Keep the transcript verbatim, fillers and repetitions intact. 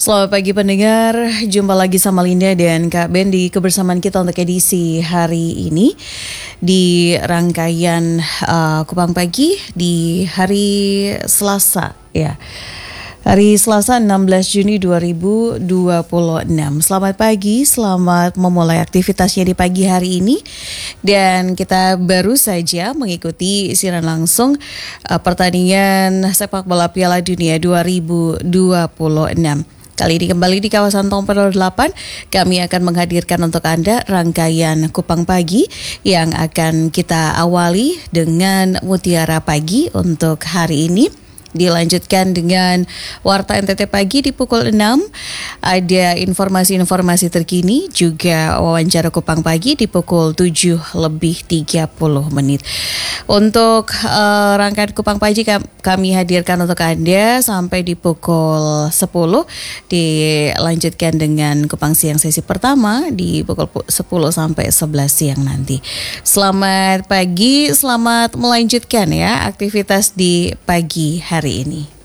Selamat pagi pendengar, jumpa lagi sama Linda dan Kak Ben di kebersamaan kita untuk edisi hari ini di rangkaian uh, Kupang Pagi di hari Selasa ya. Hari Selasa enam belas Juni dua ribu dua puluh enam. Selamat pagi, selamat memulai aktivitasnya di pagi hari ini. Dan kita baru saja mengikuti siaran langsung uh, pertandingan sepak bola Piala Dunia dua ribu dua puluh enam. Kali ini kembali di kawasan Tompel delapan, kami akan menghadirkan untuk Anda rangkaian Kupang Pagi yang akan kita awali dengan Mutiara Pagi untuk hari ini. Dilanjutkan dengan Warta N T T Pagi di pukul enam. Ada informasi-informasi terkini, juga wawancara Kupang Pagi di pukul tujuh lebih tiga puluh menit. Untuk uh, rangkaian Kupang Pagi kami hadirkan untuk Anda sampai di pukul sepuluh. Dilanjutkan dengan Kupang Siang sesi pertama di pukul sepuluh sampai sebelas siang nanti. Selamat pagi, selamat melanjutkan ya aktivitas di pagi hari ini.